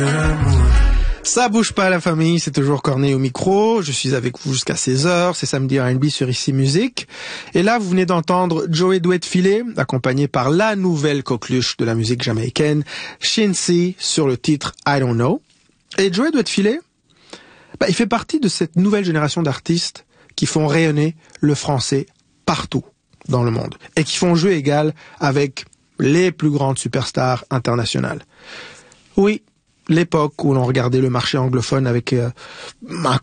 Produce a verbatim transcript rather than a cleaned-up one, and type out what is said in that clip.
Ça bouge pas la famille, c'est toujours Corneille au micro, je suis avec vous jusqu'à seize heures, c'est samedi R and B sur Ici Musique. Et là, vous venez d'entendre Joey Douet-Filet, accompagné par la nouvelle coqueluche de la musique jamaïcaine, Shincy, sur le titre I Don't Know. Et Joey Douet-Filet, bah, il fait partie de cette nouvelle génération d'artistes qui font rayonner le français partout dans le monde et qui font jeu égal avec les plus grandes superstars internationales. Oui, l'époque où l'on regardait le marché anglophone avec euh, un